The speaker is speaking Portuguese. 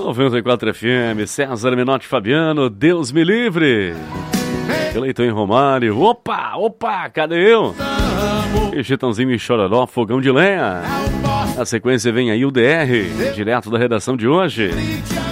94 FM, César Menotti Fabiano, Deus me livre. Cleiton e Romário, opa, cadê eu? E Chitãozinho e Chororó, Fogão de Lenha. Na sequência vem aí o DR, direto da redação de hoje.